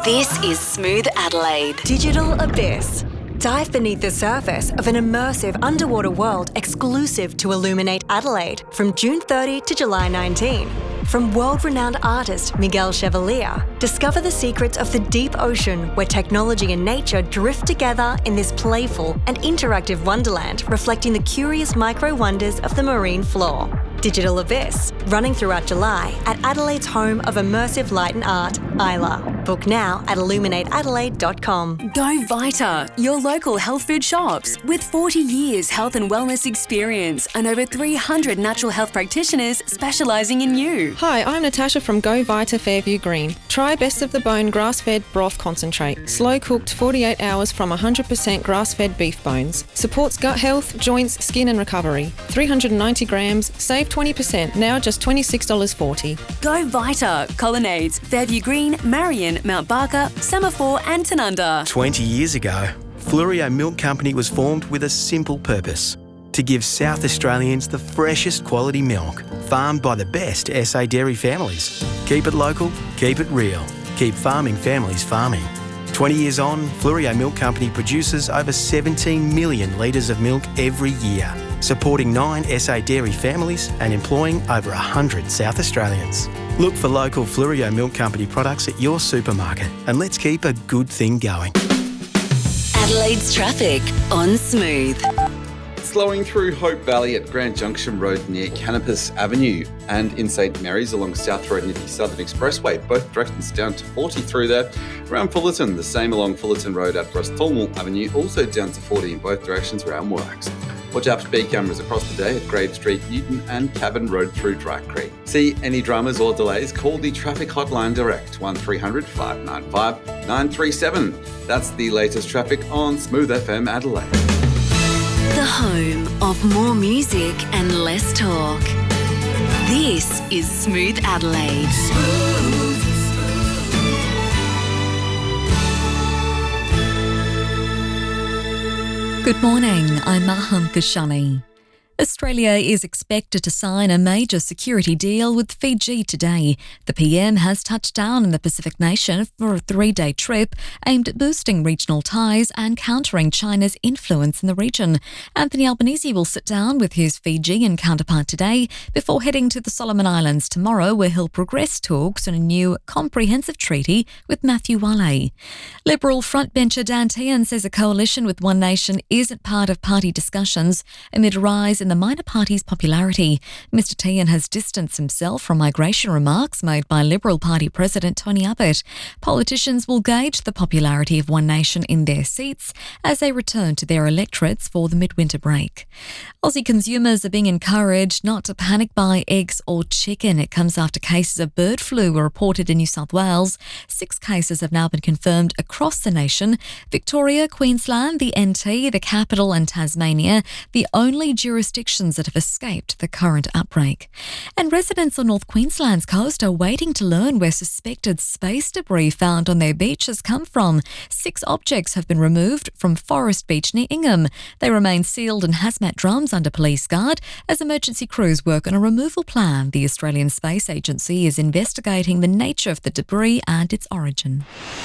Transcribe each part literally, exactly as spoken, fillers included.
This is Smooth Adelaide. Digital Abyss. Dive beneath the surface of an immersive underwater world exclusive to Illuminate Adelaide from June thirtieth to July nineteenth. From world-renowned artist Miguel Chevalier, discover the secrets of the deep ocean where technology and nature drift together in this playful and interactive wonderland reflecting the curious micro-wonders of the marine floor. Digital Abyss, running throughout July at Adelaide's home of immersive light and art, Isla. Book now at illuminate adelaide dot com. Go Vita, your local health food shops with forty years health and wellness experience and over three hundred natural health practitioners specialising in you. Hi, I'm Natasha from Go Vita Fairview Green. Try Best of the Bone grass-fed broth concentrate. Slow-cooked forty-eight hours from one hundred percent grass-fed beef bones. Supports gut health, joints, skin and recovery. three hundred ninety grams, save twenty percent, now just twenty-six dollars forty. Go Vita, Colonnades, Fairview Green, Marion, Mount Barker, Semaphore and Tanunda. twenty years ago, Fluorio Milk Company was formed with a simple purpose: to give South Australians the freshest quality milk, farmed by the best S A dairy families. Keep it local, keep it real, keep farming families farming. twenty years on, Fluorio Milk Company produces over seventeen million litres of milk every year, supporting nine S A dairy families and employing over one hundred South Australians. Look for local Fluorio Milk Company products at your supermarket and let's keep a good thing going. Adelaide's traffic on Smooth. Slowing through Hope Valley at Grand Junction Road near Canopus Avenue and in St Mary's along South Road near the Southern Expressway. Both directions down to forty through there. Around Fullerton, the same along Fullerton Road at Bristolmore Avenue, also down to forty in both directions around Morax. Watch out for speed cameras across the day at Grave Street, Newton and Cabin Road through Dry Creek. See any dramas or delays, call the traffic hotline direct, one three hundred, five nine five, nine three seven. That's the latest traffic on Smooth F M Adelaide. The home of more music and less talk. This is Smooth Adelaide. Smooth. Good morning, I'm Maham Kashani. Australia is expected to sign a major security deal with Fiji today. The P M has touched down in the Pacific nation for a three-day trip aimed at boosting regional ties and countering China's influence in the region. Anthony Albanese will sit down with his Fijian counterpart today before heading to the Solomon Islands tomorrow, where he'll progress talks on a new comprehensive treaty with Matthew Wale. Liberal frontbencher Dan Tehan says a coalition with One Nation isn't part of party discussions amid a rise in the minor party's popularity. Mister Tehan has distanced himself from migration remarks made by Liberal Party President Tony Abbott. Politicians will gauge the popularity of One Nation in their seats as they return to their electorates for the midwinter break. Aussie consumers are being encouraged not to panic buy eggs or chicken. It comes after cases of bird flu were reported in New South Wales. Six cases have now been confirmed across the nation. Victoria, Queensland, the N T, the Capital and Tasmania, the only jurisdictions that have escaped the current outbreak. And residents on North Queensland's coast are waiting to learn where suspected space debris found on their beach has come from. Six objects have been removed from Forest Beach near Ingham. They remain sealed in hazmat drums under police guard as emergency crews work on a removal plan. The Australian Space Agency is investigating the nature of the debris and its origin.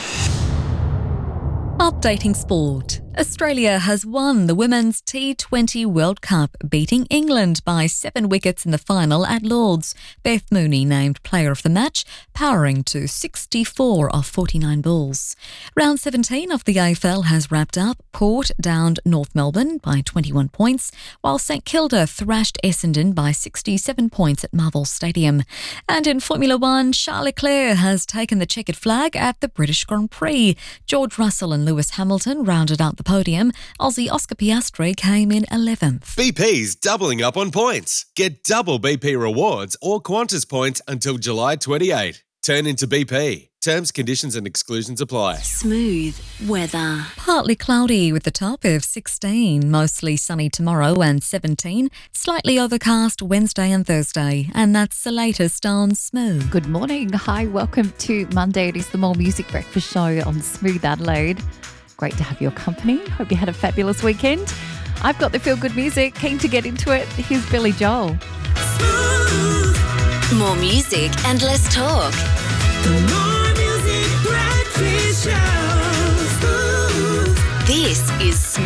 Updating sport. Australia has won the Women's T twenty World Cup, beating England by seven wickets in the final at Lord's. Beth Mooney named Player of the Match, powering to sixty-four off forty-nine balls. Round seventeen of the A F L has wrapped up. Port downed North Melbourne by twenty-one points, while St Kilda thrashed Essendon by sixty-seven points at Marvel Stadium. And in Formula One, Charles Leclerc has taken the checkered flag at the British Grand Prix. George Russell and Lewis Hamilton rounded out the podium. Aussie Oscar Piastri came in eleventh. B P's doubling up on points. Get double B P rewards or Qantas points until July twenty-eighth. Turn into B P. Terms, conditions and exclusions apply. Smooth weather. Partly cloudy with a top of sixteen. Mostly sunny tomorrow and seventeen. Slightly overcast Wednesday and Thursday. And that's the latest on Smooth. Good morning. Hi, welcome to Monday. It is the More Music Breakfast Show on Smooth Adelaide. Great to have your company. Hope you had a fabulous weekend. I've got the feel-good music. Keen to get into it. Here's Billy Joel. Smooth. More music and less talk. The More Music Breakfast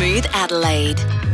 Smooth Adelaide.